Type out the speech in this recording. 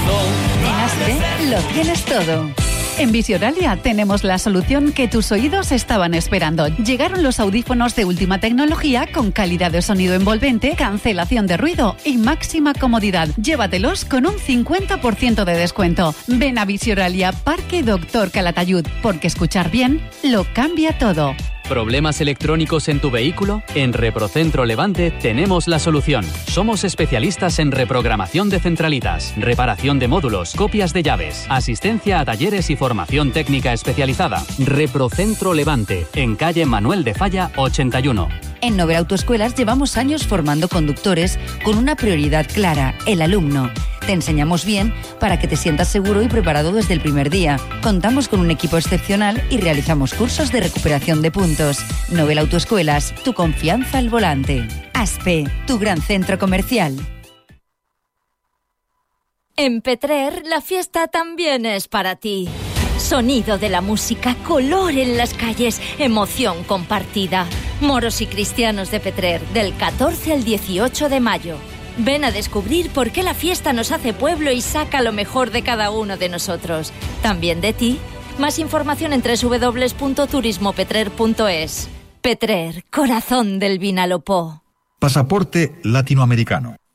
En Aspe lo tienes todo. En Visioralia tenemos la solución que tus oídos estaban esperando. Llegaron los audífonos de última tecnología con calidad de sonido envolvente, cancelación de ruido y máxima comodidad. Llévatelos con un 50% de descuento. Ven a Visioralia, Parque Doctor Calatayud, porque escuchar bien lo cambia todo. ¿Problemas electrónicos en tu vehículo? En Reprocentro Levante tenemos la solución. Somos especialistas en reprogramación de centralitas, reparación de módulos, copias de llaves, asistencia a talleres y formación técnica especializada. Reprocentro Levante, en calle Manuel de Falla 81. En Novel Autoescuelas llevamos años formando conductores con una prioridad clara, el alumno. Te enseñamos bien para que te sientas seguro y preparado desde el primer día. Contamos con un equipo excepcional y realizamos cursos de recuperación de puntos. Novel Autoescuelas, tu confianza al volante. Aspe, tu gran centro comercial. En Petrer, la fiesta también es para ti. Sonido de la música, color en las calles, emoción compartida. Moros y cristianos de Petrer, del 14 al 18 de mayo. Ven a descubrir por qué la fiesta nos hace pueblo y saca lo mejor de cada uno de nosotros. También de ti. Más información en www.turismopetrer.es. Petrer, corazón del Vinalopó. Pasaporte latinoamericano.